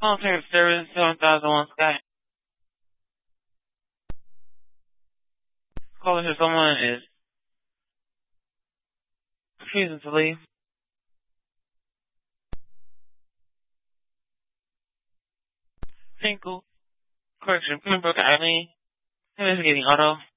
Military service, 7001 Sky. Calling for someone is refusing to leave. Finkel, correction, Pembroke Eileen, investigating auto.